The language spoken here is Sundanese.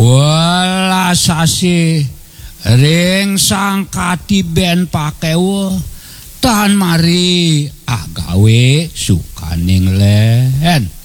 Welas sasi ring sangkati ben pakewo tan mari agawe sukaning len.